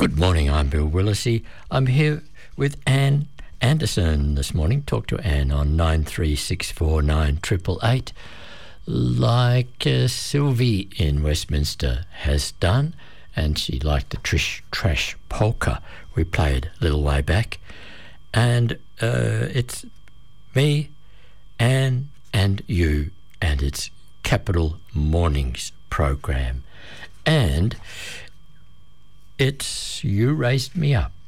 Good morning, I'm Bill Willisey. I'm here with Anne Anderson this morning. Talk to Anne on 93649888, like Sylvie in Westminster has done, and she liked the Trish Trash polka we played a little way back. And it's me, Anne, and you, and it's Capital Mornings program. And it's You Raised Me Up.